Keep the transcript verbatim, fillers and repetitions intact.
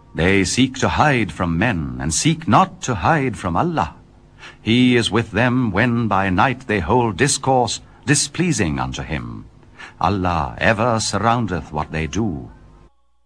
They seek to hide from men, and seek not to hide from Allah. He is with them when by night they hold discourse displeasing unto him. Allah ever surroundeth what they do.